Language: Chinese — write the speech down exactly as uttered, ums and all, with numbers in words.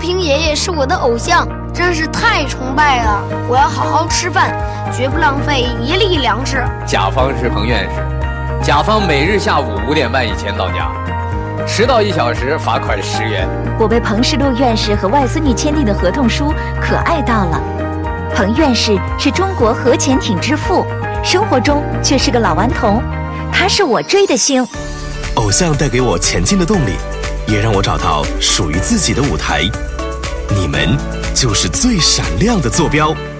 平爷爷是我的偶像，真是太崇拜了。我要好好吃饭，绝不浪费一粒粮食。 甲方是彭院士，甲方每日下午五点半以前到家，迟到一小时罚款十元。 我被彭世禄院士和外孙女签订的合同书可爱到了。彭院士是中国核潜艇之父，生活中却是个老顽童，他是我追的星。 偶像带给我前进的动力，也让我找到属于自己的舞台。你们就是最闪亮的坐标。